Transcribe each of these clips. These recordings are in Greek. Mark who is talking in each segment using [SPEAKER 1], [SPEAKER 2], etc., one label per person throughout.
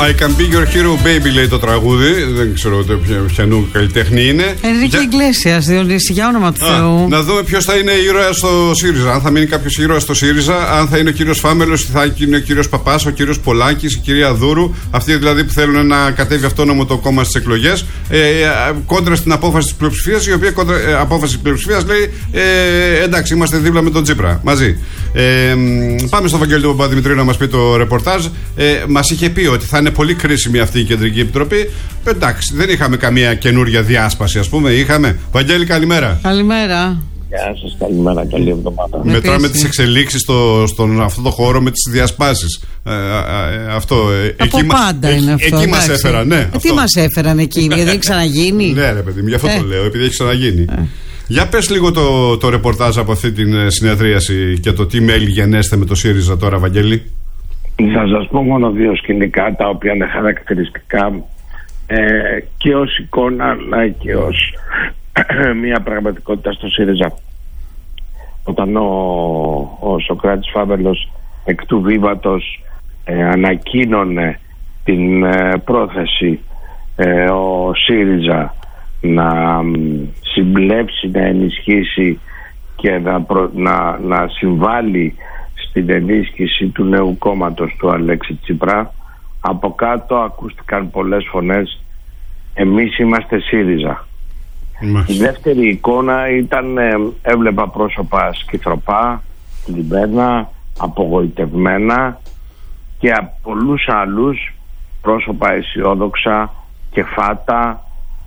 [SPEAKER 1] I can be your hero baby, λέει το τραγούδι. Δεν ξέρω ποιανού καλλιτέχνη είναι.
[SPEAKER 2] Ενρίκε Ιγκλέσιας, Διονύση, για όνομα του Θεού.
[SPEAKER 1] Να δούμε ποιος θα είναι ήρωας στο ΣΥΡΙΖΑ. Αν θα μείνει κάποιος ήρωας στο ΣΥΡΙΖΑ, αν θα είναι ο κύριος Φάμελος, θα είναι ο κύριος Παπάς, ο κύριος Πολάκης, η κυρία Δούρου. Αυτοί δηλαδή που θέλουν να κατέβει αυτόνομο το κόμμα στις εκλογές. Κόντρα στην απόφαση της πλειοψηφίας, η οποία απόφαση της πλειοψηφίας λέει εντάξει, είμαστε δίπλα με τον Τσίπρα μαζί. Πάμε στο Βαγγέλη του Παπαδημητρίου να μας πει το ρεπορτάζ. Μας είχε πει ότι θα είναι πολύ κρίσιμη αυτή η Κεντρική Επιτροπή. Εντάξει, δεν είχαμε καμία καινούρια διάσπαση, ας πούμε. Είχαμε. Βαγγέλη, καλημέρα.
[SPEAKER 2] Καλημέρα.
[SPEAKER 3] Γεια σας, καλημέρα, καλή εβδομάδα.
[SPEAKER 1] Μετράμε τις εξελίξεις στον αυτό το χώρο με τις διασπάσεις. Αυτό.
[SPEAKER 2] Από πάντα είναι αυτό.
[SPEAKER 1] Εκεί μας έφεραν, ναι.
[SPEAKER 2] Τι μας έφεραν εκεί, δεν έχει ξαναγίνει.
[SPEAKER 1] Ναι, ρε παιδί μου, γι' αυτό το λέω, επειδή έχει ξαναγίνει. Για πες λίγο το ρεπορτάζ από αυτή την συνεδρίαση και το τι μέλη γενέστε με το ΣΥΡΙΖΑ τώρα, Βαγγέλη.
[SPEAKER 3] Θα σας πω μόνο δύο σκηνικά τα οποία είναι χαρακτηριστικά και ως εικόνα αλλά και ως μια πραγματικότητα στο ΣΥΡΙΖΑ. Όταν ο Σωκράτης Φάβελος εκ του βήματος ανακοίνωνε την πρόθεση ο ΣΥΡΙΖΑ να συμπλέψει, να ενισχύσει και να συμβάλλει στην ενίσχυση του νέου κόμματος του Αλέξη Τσίπρα, από κάτω ακούστηκαν πολλές φωνές, εμείς είμαστε ΣΥΡΙΖΑ. Η δεύτερη εικόνα ήταν, έβλεπα πρόσωπα σκυθροπά, θλιμμένα, απογοητευμένα, και από πολλούς άλλους πρόσωπα αισιόδοξα και φάτα,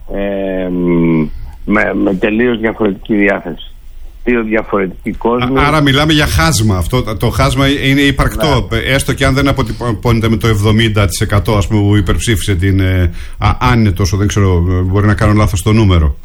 [SPEAKER 3] με τελείως διαφορετική διάθεση. Δύο διαφορετικοί κόσμοι. Άρα
[SPEAKER 1] μιλάμε για χάσμα. Αυτό το χάσμα είναι υπαρκτό. Ναι. Έστω και αν δεν αποτυπώνεται με το 70% ας πούμε, που υπερψήφισε την. Αν είναι τόσο, δεν ξέρω, μπορεί να κάνω λάθος το νούμερο.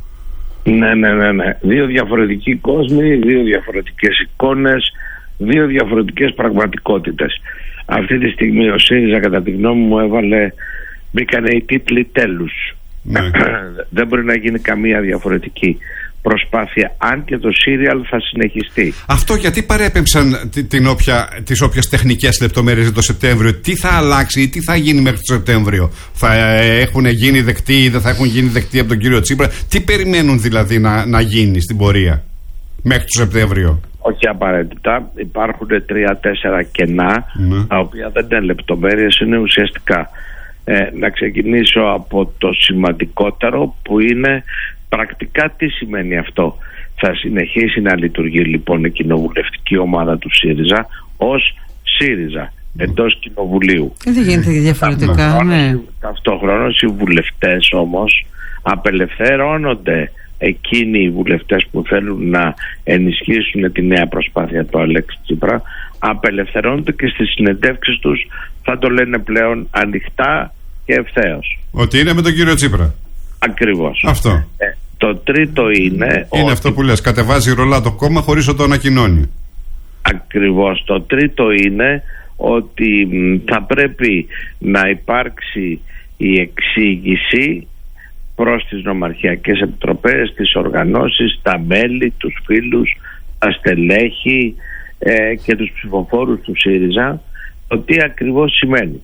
[SPEAKER 3] Ναι. Δύο διαφορετικοί κόσμοι, δύο διαφορετικές εικόνες, δύο διαφορετικές πραγματικότητες. Αυτή τη στιγμή ο ΣΥΡΙΖΑ, κατά τη γνώμη μου, μπήκανε οι τίτλοι τέλους. Ναι. Δεν μπορεί να γίνει καμία διαφορετική προσπάθεια, αν και το σύριαλ θα συνεχιστεί. Αυτό γιατί παρέπεμψαν τις όποιες τεχνικές λεπτομέρειες το Σεπτέμβριο? Τι θα αλλάξει ή τι θα γίνει μέχρι το Σεπτέμβριο? Θα έχουν γίνει δεκτοί ή δεν θα έχουν γίνει δεκτοί από τον κύριο Τσίπρα? Τι περιμένουν δηλαδή να γίνει στην πορεία μέχρι το Σεπτέμβριο? Όχι απαραίτητα. Υπάρχουν 3-4 κενά, τα οποία δεν είναι λεπτομέρειες, είναι ουσιαστικά. Να ξεκινήσω από το σημαντικότερο, που είναι πρακτικά τι σημαίνει αυτό. Θα συνεχίσει να λειτουργεί λοιπόν η κοινοβουλευτική ομάδα του ΣΥΡΙΖΑ ως ΣΥΡΙΖΑ εντός κοινοβουλίου.
[SPEAKER 2] Δεν γίνεται διαφορετικά.
[SPEAKER 3] Ταυτόχρονα οι βουλευτές όμως απελευθερώνονται. Εκείνοι οι βουλευτές που θέλουν να ενισχύσουν τη νέα προσπάθεια του Αλέξη Τσίπρα απελευθερώνονται και στις συνεντεύξεις τους θα το λένε πλέον ανοιχτά και ευθέως.
[SPEAKER 1] Ότι είναι με τον κύριο Τσίπρα.
[SPEAKER 3] Ακριβώς.
[SPEAKER 1] Αυτό.
[SPEAKER 3] Το τρίτο είναι
[SPEAKER 1] ότι... αυτό που λες, κατεβάζει ρολά το κόμμα χωρίς να το ανακοινώνει.
[SPEAKER 3] Ακριβώς. Το τρίτο είναι ότι θα πρέπει να υπάρξει η εξήγηση προς τις νομαρχιακές επιτροπές, τις οργανώσεις, τα μέλη, τους φίλους, τα στελέχη και τους ψηφοφόρους του ΣΥΡΙΖΑ, το τι ακριβώς σημαίνει.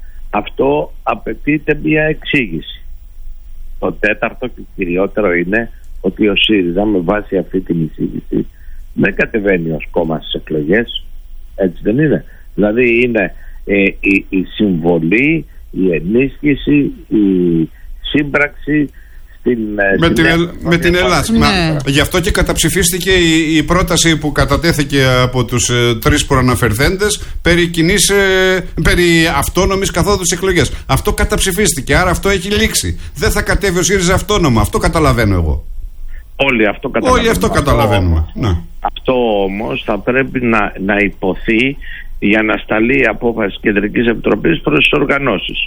[SPEAKER 3] Αυτό απαιτείται μια εξήγηση. Το τέταρτο και κυριότερο είναι ότι ο ΣΥΡΙΖΑ με βάση αυτή την εισήγηση δεν κατεβαίνει ως κόμμα στις εκλογές. Έτσι δεν είναι? Δηλαδή είναι η συμβολή, η ενίσχυση, η σύμπραξη
[SPEAKER 1] με την Ελλάδα. Ναι. Γι' αυτό και καταψηφίστηκε η πρόταση που κατατέθηκε από τους τρεις προαναφερθέντες περί αυτόνομης καθόδου στις εκλογές. Αυτό καταψηφίστηκε, άρα αυτό έχει λήξει. Δεν θα κατέβει ο ΣΥΡΙΖΑ αυτόνομα. Αυτό καταλαβαίνω εγώ.
[SPEAKER 3] Όλοι αυτό καταλαβαίνουμε. Αυτό όμως θα πρέπει να υποθεί για να σταλεί η απόφαση Κεντρικής Επιτροπής προς τις οργανώσεις.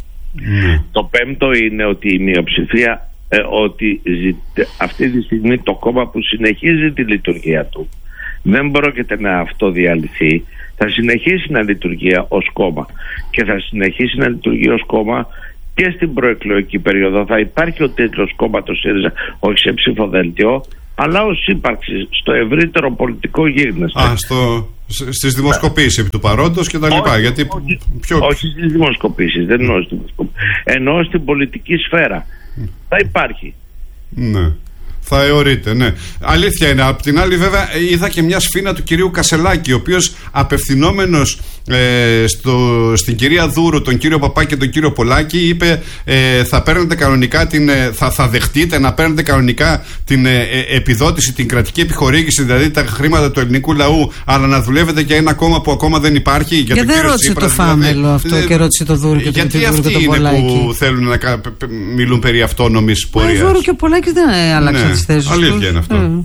[SPEAKER 3] Το πέμπτο είναι ότι η μειοψηφία, ότι αυτή τη στιγμή το κόμμα που συνεχίζει τη λειτουργία του δεν πρόκειται να αυτοδιαλυθεί, θα συνεχίσει να λειτουργεί ως κόμμα και θα συνεχίσει να λειτουργεί ως κόμμα και στην προεκλογική περίοδο. Θα υπάρχει ο τίτλος κόμματος ΣΥΡΙΖΑ, όχι σε ψηφοδέλτιο, αλλά ως ύπαρξη στο ευρύτερο πολιτικό γίγνεσθε.
[SPEAKER 1] Στις δημοσκοπήσεις επί του παρόντος και τα λοιπά.
[SPEAKER 3] Όχι στις δημοσκοπήσεις, δεν εννοώ στις δημοσκοπήσεις. Εννοώ στην πολιτική σφαίρα. Θα υπάρχει.
[SPEAKER 1] Ναι. Θα αιωρείται, ναι. Αλήθεια είναι. Απ' την άλλη, βέβαια, είδα και μια σφήνα του κυρίου Κασελάκη, ο οποίος απευθυνόμενος στην κυρία Δούρου, τον κύριο Παπά και τον κύριο Πολάκη, είπε θα παίρνετε κανονικά θα δεχτείτε να παίρνετε κανονικά την επιδότηση, την κρατική επιχορήγηση, δηλαδή τα χρήματα του ελληνικού λαού, αλλά να δουλεύετε για ένα κόμμα που ακόμα δεν υπάρχει.
[SPEAKER 2] Και δεν ρώτησε το Φάμελο αυτό και ρώτησε το Δούρου και τον κύριο Πολάκη.
[SPEAKER 1] Γιατί αυτοί είναι που θέλουν να μιλούν περί αυτόνομης πορείας.
[SPEAKER 2] Ο Δούρου και ο Πολάκης δεν άλλαξαν τις θέσεις.
[SPEAKER 1] Αλήθεια είναι αυτό.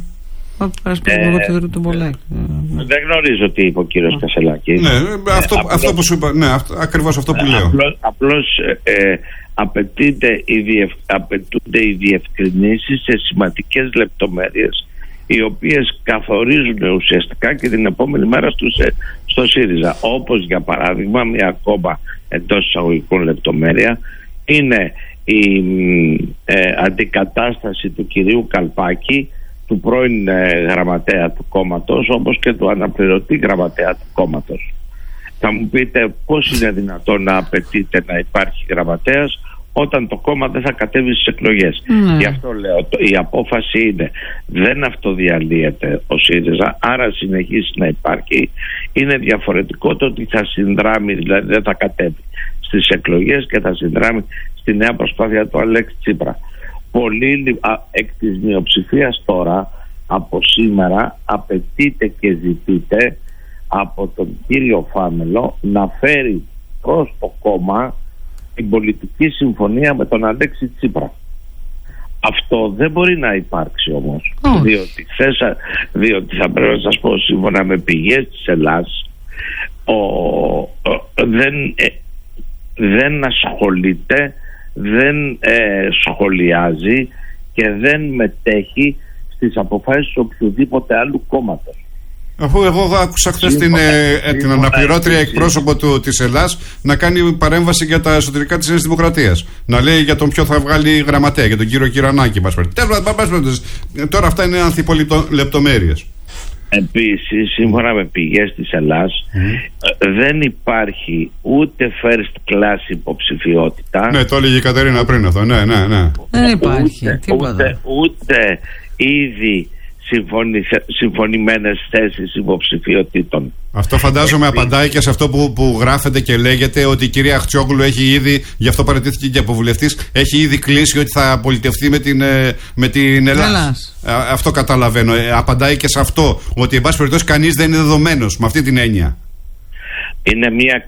[SPEAKER 3] Δεν γνωρίζω τι είπε ο κύριος Κασελάκη.
[SPEAKER 1] Ναι, αυτό που σου είπα. Ναι, ακριβώς αυτό που λέω.
[SPEAKER 3] Απλώς απαιτούνται οι διευκρινήσεις σε σημαντικές λεπτομέρειες, οι οποίες καθορίζουν ουσιαστικά και την επόμενη μέρα στο ΣΥΡΙΖΑ. Όπως για παράδειγμα, μια ακόμα εντός εισαγωγικών λεπτομέρεια είναι η αντικατάσταση του κυρίου Καλπάκη, του πρώην γραμματέα του κόμματος, όπως και του αναπληρωτή γραμματέα του κόμματος. Θα μου πείτε πώς είναι δυνατόν να απαιτείται να υπάρχει γραμματέας όταν το κόμμα δεν θα κατέβει στις εκλογές. Γι' αυτό λέω, η απόφαση είναι δεν αυτοδιαλύεται ο ΣΥΡΙΖΑ, άρα συνεχίσει να υπάρχει. Είναι διαφορετικό το ότι θα συνδράμει, δηλαδή δεν θα κατέβει στις εκλογές και θα συνδράμει στη νέα προσπάθεια του Αλέξη Τσίπρα. Πολύ εκ της μειοψηφίας τώρα, από σήμερα, απαιτείται και ζητείται από τον κύριο Φάμελο να φέρει προς το κόμμα την πολιτική συμφωνία με τον Αλέξη Τσίπρα. Αυτό δεν μπορεί να υπάρξει όμως, διότι θα πρέπει να σας πω, σύμφωνα με πηγές της Ελλάδας, δεν ασχολείται, δεν σχολιάζει και δεν μετέχει στις αποφάσεις οποιοδήποτε άλλου κόμματος.
[SPEAKER 1] Αφού εγώ άκουσα χθες την αναπληρώτρια εκπρόσωπο της Ελλάδας να κάνει παρέμβαση για τα εσωτερικά της Νέας Δημοκρατίας. Να λέει για τον ποιο θα βγάλει γραμματέα, για τον κύριο Κυρανάκη. Τώρα αυτά είναι ανθιπολεπτομέρειες.
[SPEAKER 3] Επίσης, σύμφωνα με πηγές της Ελλάδας, δεν υπάρχει ούτε first class υποψηφιότητα.
[SPEAKER 1] Ναι, το έλεγε η Κατερίνα πριν αυτό. Ναι.
[SPEAKER 2] Δεν υπάρχει
[SPEAKER 3] ούτε ήδη συμφωνημένες θέσεις υποψηφιότητων.
[SPEAKER 1] Αυτό φαντάζομαι απαντάει και σε αυτό που γράφεται και λέγεται ότι η κυρία Αχτσιόγλου έχει ήδη, γι' αυτό παραιτήθηκε και από βουλευτής, έχει ήδη κλείσει ότι θα πολιτευτεί με την Ελλάδα. Αυτό καταλαβαίνω. Απαντάει και σε αυτό, ότι εν πάση περιπτώσει κανείς δεν είναι δεδομένος με αυτή την έννοια.
[SPEAKER 3] Είναι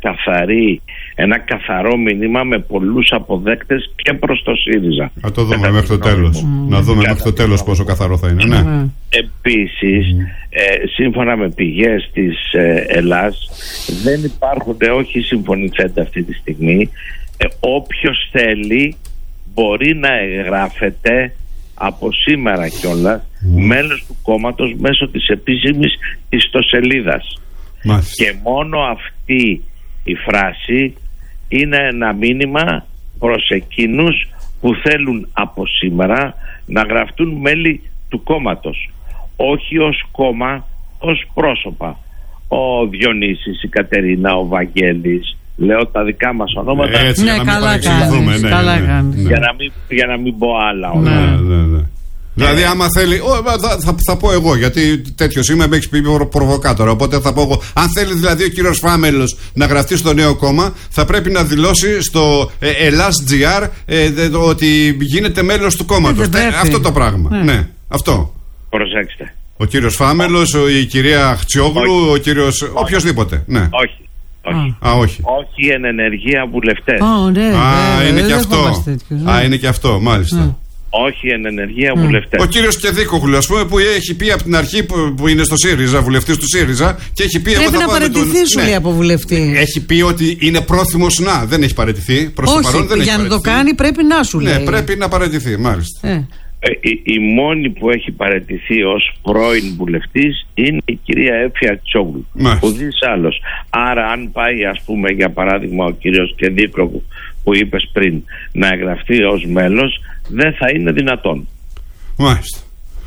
[SPEAKER 3] ένα καθαρό μήνυμα με πολλούς αποδέκτες και προς το ΣΥΡΙΖΑ.
[SPEAKER 1] Θα το δούμε μέχρι το τέλος. Να δούμε μέχρι το τέλος πόσο καθαρό θα είναι. Ναι.
[SPEAKER 3] Επίσης, σύμφωνα με πηγές της Ελλάδας, δεν υπάρχουν, όχι συμφωνηθέντε αυτή τη στιγμή. Όποιος θέλει μπορεί να εγγράφεται από σήμερα κιόλας μέλος του κόμματος μέσω της επίσημης ιστοσελίδας. Και μόνο αυτή η φράση είναι ένα μήνυμα προς εκείνους που θέλουν από σήμερα να γραφτούν μέλη του κόμματος, όχι ως κόμμα, ως πρόσωπα. Ο Διονύσης, η Κατερίνα, ο Βαγγέλης, λέω τα δικά μας ονόματα.
[SPEAKER 1] Έτσι,
[SPEAKER 2] καλά κάνεις.
[SPEAKER 3] Για να μην πω άλλα
[SPEAKER 1] ονόματα. Δηλαδή, άμα θέλει. Θα πω εγώ, γιατί τέτοιος είμαι, με έχεις πει προβοκάτορα. Οπότε θα πω εγώ. Αν θέλει δηλαδή ο κύριος Φάμελος να γραφτεί στο νέο κόμμα, θα πρέπει να δηλώσει στο Ελλάς.gr ότι γίνεται μέλος του κόμματος. Αυτό το πράγμα. Ναι, αυτό.
[SPEAKER 3] Προσέξτε.
[SPEAKER 1] Ο κύριος Φάμελος, η κυρία Αχτσιόγλου, ο κύριος. Οποιοσδήποτε. Ναι.
[SPEAKER 3] Όχι. Όχι εν ενεργεία βουλευτές.
[SPEAKER 1] Είναι και αυτό. Είναι και αυτό, μάλιστα.
[SPEAKER 3] Όχι εν ενεργεία βουλευτές.
[SPEAKER 1] Ο κύριος Κεδίκογλου, ας πούμε, που έχει πει από την αρχή που είναι στο ΣΥΡΙΖΑ, βουλευτής του ΣΥΡΙΖΑ, και έχει πει.
[SPEAKER 2] Πρέπει να παραιτηθεί, σου λέει, από βουλευτή.
[SPEAKER 1] Έχει πει ότι είναι πρόθυμος να. Δεν έχει παραιτηθεί. Προς το παρόν δεν έχει
[SPEAKER 2] για να το κάνει πρέπει να σου λέει.
[SPEAKER 1] Ναι, πρέπει να παραιτηθεί, μάλιστα.
[SPEAKER 3] Η μόνη που έχει παραιτηθεί ως πρώην βουλευτής είναι η κυρία Έφη Αχτσιόγλου. Ουδής άλλος. Άρα, αν πάει, ας πούμε, για παράδειγμα, ο κύριος Κεδίκογλου που είπες πριν να εγγραφτεί ως μέλος, δεν θα είναι δυνατόν.
[SPEAKER 1] Μάλιστα.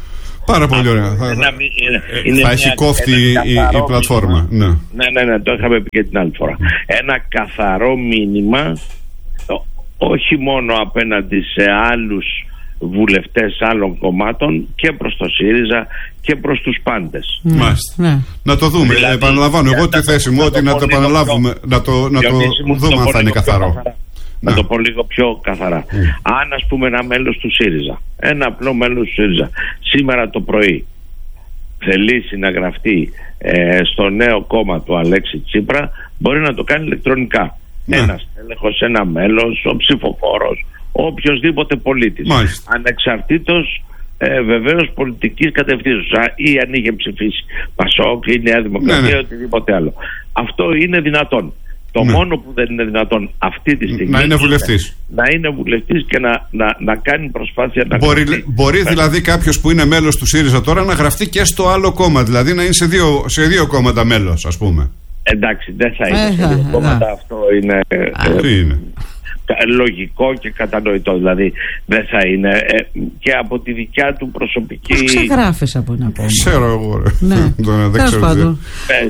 [SPEAKER 1] Πάρα πολύ ωραία. Θα έχει κόφτη η πλατφόρμα. Ναι,
[SPEAKER 3] το είχαμε πει και την άλλη φορά. Ένα καθαρό μήνυμα, όχι μόνο απέναντι σε άλλους βουλευτές άλλων κομμάτων, και προς το ΣΥΡΙΖΑ και προς τους πάντες.
[SPEAKER 1] Μάλιστα. Να το δούμε. Δηλαδή, επαναλαμβάνω εγώ τη θέση μου, ότι να το επαναλάβουμε, να το δούμε αν θα είναι καθαρό.
[SPEAKER 3] Να το πω λίγο πιο καθαρά. Αν, ας πούμε, ένα μέλος του ΣΥΡΙΖΑ, ένα απλό μέλος του ΣΥΡΙΖΑ, σήμερα το πρωί θελήσει να γραφτεί στο νέο κόμμα του Αλέξη Τσίπρα, μπορεί να το κάνει ηλεκτρονικά. Ένας τέλεχος, ένα μέλος, ο ψηφοφόρος, οποιοσδήποτε πολίτης, ανεξαρτήτως βεβαίως πολιτικής κατευθύνσεως, ή αν είχε ψηφίσει Πασόκ ή Νέα Δημοκρατία ή οτιδήποτε άλλο. Αυτό είναι δυνατόν. Το μόνο που δεν είναι δυνατόν αυτή τη στιγμή
[SPEAKER 1] να είναι βουλευτής.
[SPEAKER 3] Να είναι βουλευτής και να κάνει προσπάθεια να
[SPEAKER 1] μπορεί δηλαδή κάποιος που είναι μέλος του ΣΥΡΙΖΑ τώρα να γραφτεί και στο άλλο κόμμα, δηλαδή να είναι σε δύο κόμματα μέλος, ας πούμε.
[SPEAKER 3] Εντάξει, δεν θα είναι σε δύο κόμματα, αυτό είναι λογικό και κατανοητό, δηλαδή δεν θα είναι, και από τη δικιά του προσωπική.
[SPEAKER 2] Πώς ξεγράφεσαι από ένα κόμμα?
[SPEAKER 1] Ξέρω εγώ.
[SPEAKER 2] Δεν ξέρω.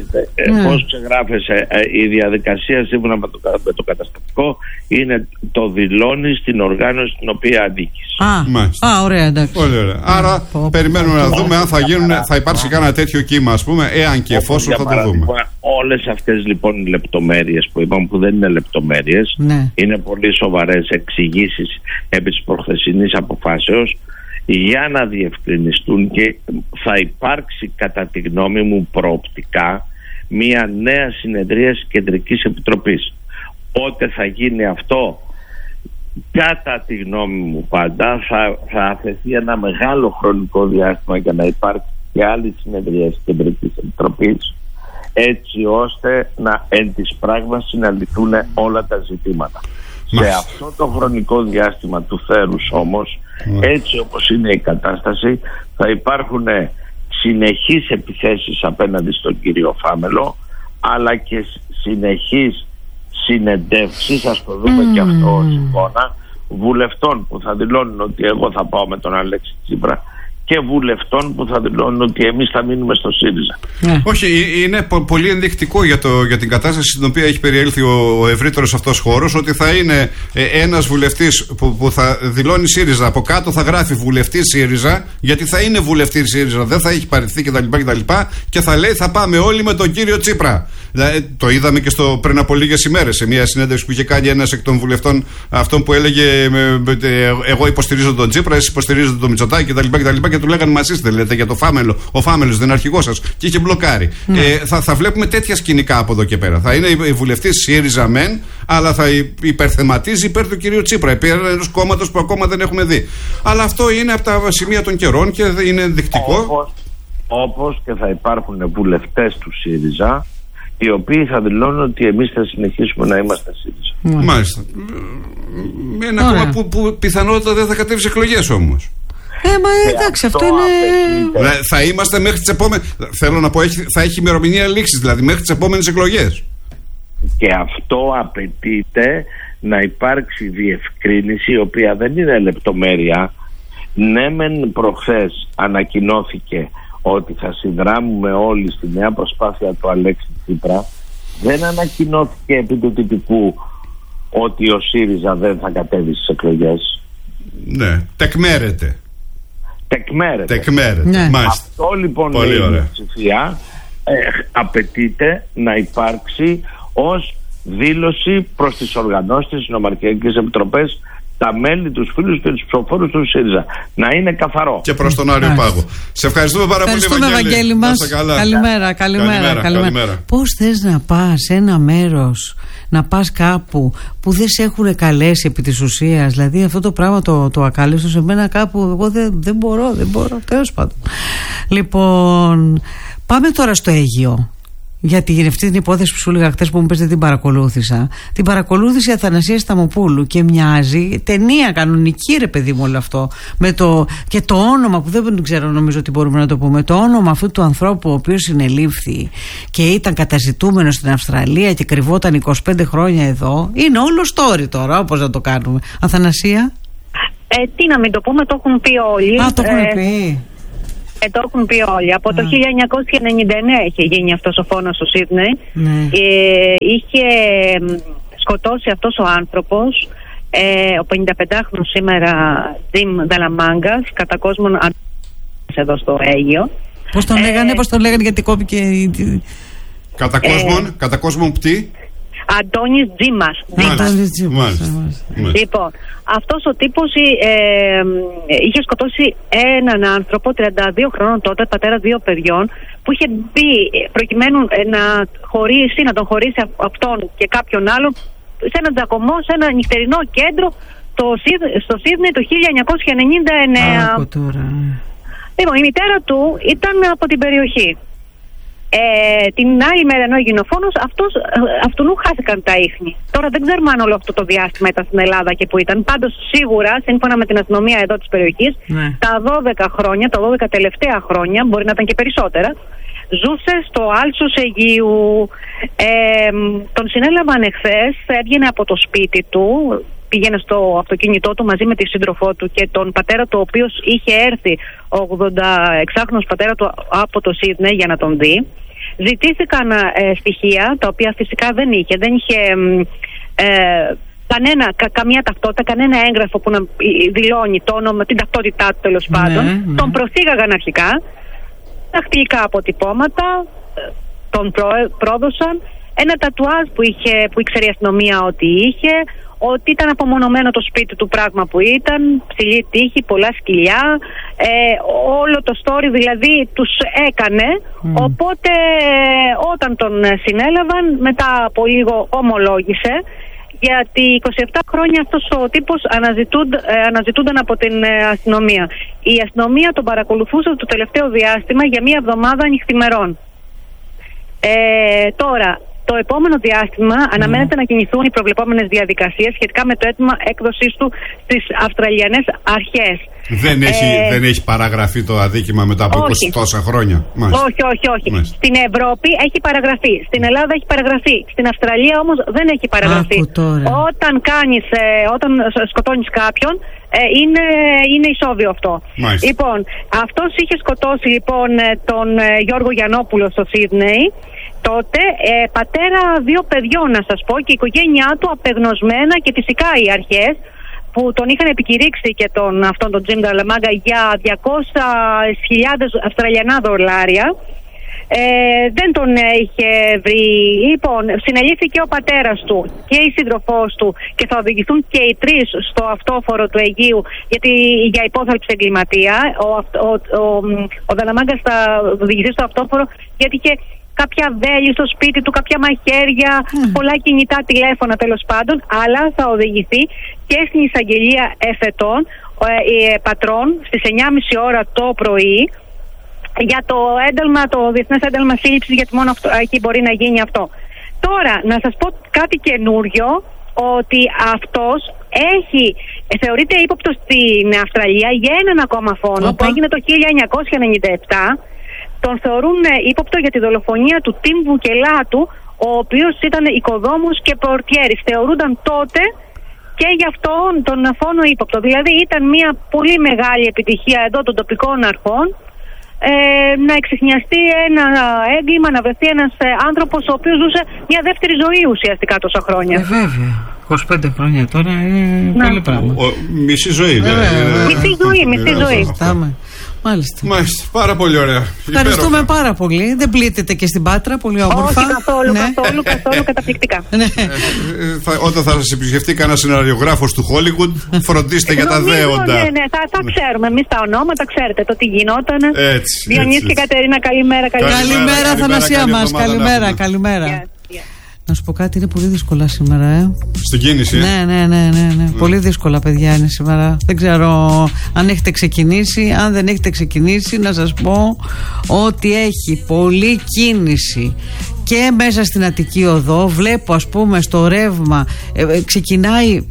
[SPEAKER 3] Πώς ξεγράφεσαι? Η διαδικασία σύμφωνα με το καταστατικό είναι το δηλώνεις στην οργάνωση στην οποία ανήκεις.
[SPEAKER 2] Ωραία, εντάξει.
[SPEAKER 1] Πολύ ωραία. Άρα περιμένουμε να δούμε αν θα υπάρξει κανένα τέτοιο κύμα, ας πούμε, εάν και εφόσον θα το δούμε.
[SPEAKER 3] Όλες αυτές λοιπόν οι λεπτομέρειες που είπαμε, που δεν είναι λεπτομέρειες, είναι πολύ σοβαρές εξηγήσεις επί της προχθεσινής αποφάσεως, για να διευκρινιστούν, και θα υπάρξει κατά τη γνώμη μου προοπτικά μια νέα συνεδρίαση Κεντρικής Επιτροπής. Πότε θα γίνει αυτό? Κατά τη γνώμη μου πάντα θα αφαιθεί ένα μεγάλο χρονικό διάστημα για να υπάρξει και άλλη συνεδρίαση Κεντρικής Επιτροπής, έτσι ώστε εν της πράγμασης να λυθούν όλα τα ζητήματα. Σε αυτό το χρονικό διάστημα του θέρους όμως, έτσι όπως είναι η κατάσταση, θα υπάρχουν συνεχείς επιθέσεις απέναντι στον κύριο Φάμελο, αλλά και συνεχείς συνεντεύξεις, ας το δούμε και αυτό ως εικόνα, βουλευτών που θα δηλώνουν ότι εγώ θα πάω με τον Αλέξη Τσίπρα, και βουλευτών που θα δηλώνουν ότι εμείς θα μείνουμε στο ΣΥΡΙΖΑ.
[SPEAKER 1] Όχι, είναι πολύ ενδεικτικό για την κατάσταση στην οποία έχει περιέλθει ο ευρύτερος αυτός χώρος, ότι θα είναι ένας βουλευτής που θα δηλώνει ΣΥΡΙΖΑ, από κάτω θα γράφει βουλευτής ΣΥΡΙΖΑ, γιατί θα είναι βουλευτής ΣΥΡΙΖΑ, δεν θα έχει παραιτηθεί κτλ. Και θα λέει θα πάμε όλοι με τον κύριο Τσίπρα. Δηλαδή, το είδαμε και πριν από λίγες ημέρες σε μια συνέντευξη που είχε κάνει ένας εκ των βουλευτών, αυτόν που έλεγε εγώ υποστηρίζω τον Τσίπρα, εσείς υποστηρίζετε τον Μητσοτάκη κτλ. Και του λέγανε μας είστε, λέτε για το Φάμελο. Ο Φάμελος δεν είναι αρχηγός σας. Και είχε μπλοκάρει. Θα βλέπουμε τέτοια σκηνικά από εδώ και πέρα. Θα είναι η βουλευτής ΣΥΡΙΖΑ μεν, αλλά θα υπερθεματίζει υπέρ του κυρίου Τσίπρα, υπέρ ενός κόμματος που ακόμα δεν έχουμε δει. Αλλά αυτό είναι από τα σημεία των καιρών και είναι ενδεικτικό.
[SPEAKER 3] Όπως και θα υπάρχουν βουλευτές του ΣΥΡΙΖΑ, οι οποίοι θα δηλώνουν ότι εμείς θα συνεχίσουμε να είμαστε ΣΥΡΙΖΑ.
[SPEAKER 1] Μάλιστα. Ένα κόμμα που πιθανότατα δεν θα κατέβει σε εκλογές όμως.
[SPEAKER 2] Εντάξει, αυτό είναι.
[SPEAKER 1] Θα είμαστε μέχρι τις επόμενες. Θέλω να πω, θα έχει ημερομηνία λήξης, δηλαδή μέχρι τις επόμενες εκλογές.
[SPEAKER 3] Και αυτό απαιτείται να υπάρξει διευκρίνηση, η οποία δεν είναι λεπτομέρεια. Ναι, μεν προχθές ανακοινώθηκε ότι θα συνδράμουμε όλοι στη νέα προσπάθεια του Αλέξη Τσίπρα. Δεν ανακοινώθηκε επί του τυπικού ότι ο ΣΥΡΙΖΑ δεν θα κατέβει στις εκλογές.
[SPEAKER 1] Ναι, τεκμέρεται.
[SPEAKER 3] Ναι. Αυτό λοιπόν η πλειοψηφία απαιτείται να υπάρξει ως δήλωση προς τις οργανώσεις, τις νομαρχιακές επιτροπές, τα μέλη, τους φίλους και τους ψηφοφόρους του ΣΥΡΙΖΑ. Να είναι καθαρό.
[SPEAKER 1] Και προς τον Άριο Πάγο. Σε ευχαριστούμε πάρα πολύ,
[SPEAKER 2] Ευαγγέλη μας. Καλημέρα. Πώς θες να πας σε ένα μέρος, να πας κάπου που δεν σε έχουν καλέσει επί της ουσίας? Δηλαδή αυτό το πράγμα το ακάλεστο σε μένα κάπου, εγώ δεν μπορώ, τέλος πάντων. Λοιπόν, πάμε τώρα στο Αίγυο. Γιατί αυτή την υπόθεση που σου έλεγα χτες, που μου πες, δεν την παρακολούθησα. Την παρακολούθησε η Αθανασία Σταμοπούλου και μοιάζει ταινία κανονική, ρε παιδί μου, όλο αυτό. Και το όνομα που δεν ξέρω, νομίζω ότι μπορούμε να το πούμε. Το όνομα αυτού του ανθρώπου, ο οποίος συνελήφθη και ήταν καταζητούμενος στην Αυστραλία και κρυβόταν 25 χρόνια εδώ. Είναι όλο story τώρα, όπως να το κάνουμε. Αθανασία.
[SPEAKER 4] Τι να μην το πούμε, το έχουν πει όλοι.
[SPEAKER 2] Το έχουν πει.
[SPEAKER 4] Το έχουν πει όλοι. Από το 1999 είχε γίνει αυτός ο φόνος στο Σίδνεϊ. Είχε σκοτώσει αυτός ο άνθρωπος, ο 55χρονος σήμερα Jim Dalamangas, κατά κόσμον εδώ στο Αίγυο.
[SPEAKER 2] Πώς τον λέγανε, γιατί κόπηκε.
[SPEAKER 1] Κατά κόσμον πτή.
[SPEAKER 4] Αντώνης Τζίμας. Λοιπόν, αυτός ο τύπος είχε σκοτώσει έναν άνθρωπο 32 χρόνων τότε, πατέρα 2 παιδιών, που είχε μπει προκειμένου να τον χωρίσει αυτόν και κάποιον άλλον σε έναν τζακωμό, σε ένα νυχτερινό κέντρο στο Σίδνεϊ το 1999. Λοιπόν, η μητέρα του ήταν από την περιοχή. Την άλλη μέρα, ενώ έγινε ο φόνος, αυτού χάθηκαν τα ίχνη. Τώρα δεν ξέρουμε αν όλο αυτό το διάστημα ήταν στην Ελλάδα και που ήταν. Πάντως σίγουρα, σύμφωνα με την αστυνομία εδώ της περιοχής, τα 12 χρόνια, τα 12 τελευταία χρόνια, μπορεί να ήταν και περισσότερα, ζούσε στο άλσος Αιγείου. Τον συνέλαβαν εχθές, έβγαινε από το σπίτι του, πήγαινε στο αυτοκίνητό του μαζί με τη σύντροφό του και τον πατέρα του, ο οποίος είχε έρθει, ο 86χρονος πατέρα του, από το Σίδνεϊ για να τον δει. Ζητήθηκαν στοιχεία, τα οποία φυσικά δεν είχε καμία ταυτότητα, κανένα έγγραφο που να δηλώνει το όνομα, την ταυτότητά του τέλος πάντων. Τον προσήγαγαν αρχικά, δαχτυλικά αποτυπώματα, τον πρόδωσαν, ένα τατουάζ που ήξερε η αστυνομία ότι είχε, ότι ήταν απομονωμένο το σπίτι του, πράγμα που ήταν, ψηλή τύχη, πολλά σκυλιά, όλο το story δηλαδή τους έκανε. Οπότε όταν τον συνέλαβαν, μετά από λίγο ομολόγησε, γιατί 27 χρόνια αυτός ο τύπος αναζητούνταν από την αστυνομία. Η αστυνομία τον παρακολουθούσε το τελευταίο διάστημα για 1 εβδομάδα νυχθημερών. Τώρα, το επόμενο διάστημα αναμένεται να κινηθούν οι προβλεπόμενες διαδικασίες σχετικά με το αίτημα έκδοσής του στις Αυστραλιανές αρχές.
[SPEAKER 1] Δεν έχει παραγραφεί το αδίκημα μετά από 20 τόσα χρόνια.
[SPEAKER 4] Όχι. Στην Ευρώπη έχει παραγραφεί. Στην Ελλάδα έχει παραγραφεί. Στην Αυστραλία όμως δεν έχει παραγραφεί. Όταν σκοτώνεις κάποιον, είναι ισόβιο αυτό. Λοιπόν, αυτός είχε σκοτώσει τον Γιώργο Γιαννόπουλο στο Σίδνεϊ τότε, πατέρα 2 παιδιών να σας πω, και η οικογένειά του απεγνωσμένα, και φυσικά οι αρχές που τον είχαν επικηρύξει και αυτόν τον Jim Dalamangas για 200.000 Αυστραλιανά δολάρια. Δεν τον είχε βρει. Λοιπόν, συνελήφθηκε ο πατέρας του και η σύντροφός του και θα οδηγηθούν και οι 3 στο αυτόφορο του Αιγείου για υπόθαλψη εγκληματία. Ο Dalamangas θα οδηγηθεί στο αυτόφορο γιατί είχε κάποια βέλη στο σπίτι του, κάποια μαχαίρια, πολλά κινητά τηλέφωνα τέλος πάντων, αλλά θα οδηγηθεί και στην εισαγγελία εφετών πατρών στις 9.30 ώρα το πρωί για το διεθνές ένταλμα σύλληψης, γιατί μόνο εκεί μπορεί να γίνει αυτό. Τώρα, να σας πω κάτι καινούριο, ότι αυτός θεωρείται ύποπτος στην Αυστραλία για έναν ακόμα φόνο που έγινε το 1997. Τον θεωρούν ύποπτο για τη δολοφονία του Τιμ Βουκελάτου, ο οποίος ήταν οικοδόμος και πορτιέρης. Θεωρούνταν τότε και γι' αυτόν τον φόνο ύποπτο. Δηλαδή ήταν μια πολύ μεγάλη επιτυχία εδώ των τοπικών αρχών να εξιχνιαστεί ένα έγκλημα, να βρεθεί ένας άνθρωπος ο οποίος ζούσε μια δεύτερη ζωή ουσιαστικά τόσα χρόνια.
[SPEAKER 2] Βέβαια. 25 χρόνια τώρα είναι πολύ πράγμα.
[SPEAKER 1] Μισή ζωή.
[SPEAKER 4] Μισή ζωή.
[SPEAKER 2] Μάλιστα.
[SPEAKER 1] Πάρα πολύ ωραία.
[SPEAKER 2] Ευχαριστούμε πάρα πολύ. Δεν πλήττεται και στην Πάτρα, πολύ όμορφα.
[SPEAKER 4] Όχι καθόλου καταπληκτικά.
[SPEAKER 1] Όταν θα σας επισκεφτεί κανένα σεναριογράφος του Hollywood, φροντίστε για τα δέοντα.
[SPEAKER 4] Ναι, θα ξέρουμε εμείς τα ονόματα, ξέρετε το τι γινόταν. Διονύση και Κατερίνα, καλημέρα.
[SPEAKER 2] Καλημέρα, Θανασία μας. Καλημέρα. Να σου πω κάτι, είναι πολύ δύσκολα σήμερα.
[SPEAKER 1] Στην κίνηση.
[SPEAKER 2] Ναι. Πολύ δύσκολα, παιδιά, είναι σήμερα. Δεν ξέρω αν έχετε ξεκινήσει. Αν δεν έχετε ξεκινήσει, να σας πω ότι έχει πολλή κίνηση και μέσα στην Αττική Οδό. Βλέπω, ας πούμε, στο ρεύμα ξεκινάει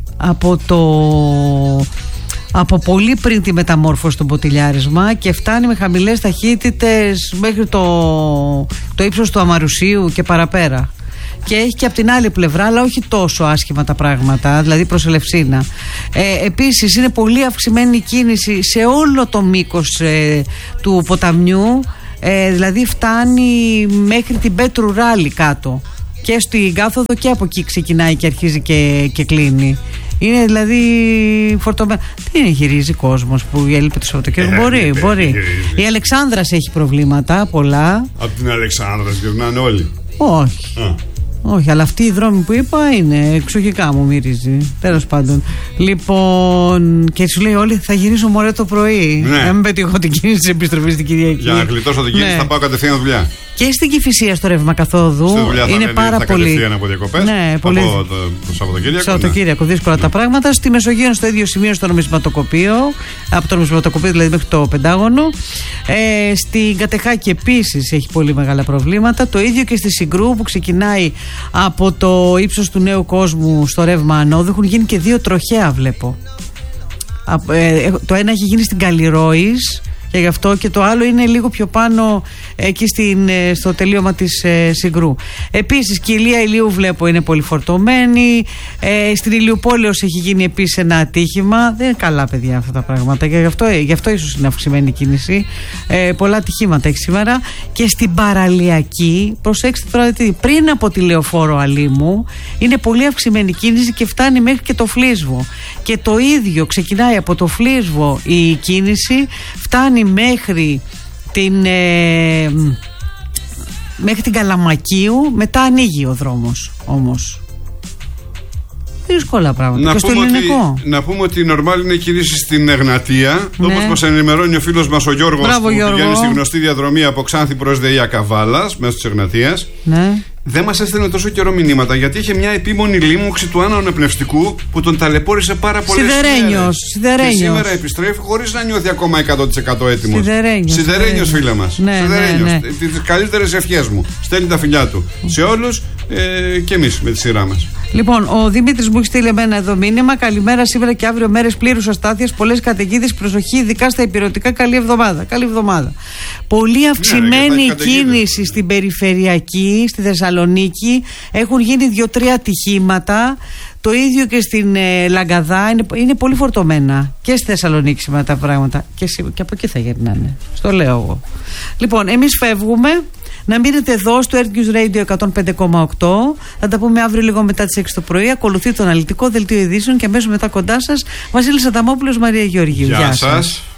[SPEAKER 2] από πολύ πριν τη μεταμόρφωση στο Ποτηλιάρισμα και φτάνει με χαμηλές ταχύτητες μέχρι το ύψος του Αμαρουσίου και παραπέρα. και έχει και από την άλλη πλευρά, αλλά όχι τόσο άσχημα τα πράγματα, δηλαδή προς Ελευσίνα. Επίσης είναι πολύ αυξημένη η κίνηση σε όλο το μήκος του ποταμιού, δηλαδή φτάνει μέχρι την Πέτρου Ράλη κάτω και στην κάθοδο, και από εκεί ξεκινάει και αρχίζει και κλείνει. Είναι δηλαδή φορτωμένο. Δεν γυρίζει κόσμος που έλειπε το Σαββατοκύριακο? Μπορεί. Η Αλεξάνδρας έχει προβλήματα πολλά. Από την Αλεξάνδρας γυρνάνε όλοι? Όχι, αλλά αυτοί οι δρόμοι που είπα είναι εξοχικά, μου μυρίζει. Τέλος πάντων. Λοιπόν, και σου λέει όλοι θα γυρίσω μωρέ το πρωί. Να μην πετύχω την κίνηση της επιστροφής την Κυριακή. Για να γλιτώσω την κίνηση θα πάω κατευθείαν δουλειά. Και στην Κηφισία στο ρεύμα καθόδου είναι πάρα πολύ. Κατευθείαν από διακοπές. Ναι, πολύ. Από το Σαββατοκύριακο. Δύσκολα τα πράγματα. Στη Μεσογείο στο ίδιο σημείο στο νομισματοκοπείο. Από το νομισματοκοπείο δηλαδή μέχρι το Πεντάγωνο. Στην Κατεχάκη επίσης έχει πολύ μεγάλα προβλήματα. Το ίδιο και στη Συγκρού που ξεκινάει από το ύψος του Νέου Κόσμου στο ρεύμα ανόδου. Έχουν γίνει και 2 τροχαία, βλέπω. Το ένα έχει γίνει στην Καλλιρόης και γι' αυτό, και το άλλο είναι λίγο πιο πάνω εκεί στο τελείωμα της Συγκρού. Επίσης και η Ηλία Ηλίου βλέπω είναι πολύ φορτωμένη. Στην Ηλιουπόλεως έχει γίνει επίσης ένα ατύχημα. Δεν είναι καλά, παιδιά, αυτά τα πράγματα, και γι' αυτό ίσως είναι αυξημένη η κίνηση. Πολλά ατυχήματα έχει σήμερα. Και στην Παραλιακή, προσέξτε τώρα, πριν από τη Λεωφόρο Αλήμου είναι πολύ αυξημένη η κίνηση και φτάνει μέχρι και το Φλίσβο. Και το ίδιο ξεκινάει από το Φλίσβο η κίνηση, φτάνει μέχρι την Καλαμακίου, μετά ανοίγει ο δρόμος όμως. Δύσκολα πράγματα. Να πούμε ότι νορμάλ είναι κίνηση στην Εγνατία, όπως μας ενημερώνει ο φίλος μας ο Γιώργος, που πηγαίνει στη γνωστή διαδρομή από Ξάνθη προς ΔΕΙΑ Καβάλας μέσω της Εγνατίας. Δεν μας έστελνε τόσο καιρό μηνύματα, γιατί είχε μια επίμονη λίμωξη του άνανου πνευστικού που τον ταλαιπώρησε πάρα πολλές μέρες. Και σήμερα επιστρέφει χωρίς να νιώθει ακόμα 100% έτοιμος. Σιδερένιος, φίλε μας. Σιδερένιος. Τις καλύτερες ευχές μου. Στέλνει τα φιλιά του σε όλους και εμείς με τη σειρά μας. Λοιπόν, ο Δημήτρης μου έχει στείλει εμένα εδώ μήνυμα. Καλημέρα, σήμερα και αύριο μέρες πλήρους αστάθειας, πολλές καταιγίδες, προσοχή, ειδικά στα υπηρετικά. Καλή εβδομάδα. Πολύ αυξημένη η κίνηση στην περιφερειακή, στη Θεσσαλονίκη. Έχουν γίνει 2-3 ατυχήματα. Το ίδιο και στην Λαγκαδά. Είναι πολύ φορτωμένα και στη Θεσσαλονίκη σήμερα τα πράγματα. Και από εκεί θα γυρνάνε. Στο λέω εγώ. Λοιπόν, εμείς φεύγουμε. Να μείνετε εδώ στο Earth News Radio 105,8. Θα τα πούμε αύριο λίγο μετά τις 6 το πρωί. Ακολουθεί το αναλυτικό δελτίο ειδήσεων και αμέσως μετά κοντά σας Βασίλης Αδαμόπουλος, Μαρία Γεωργίου. Γεια σας.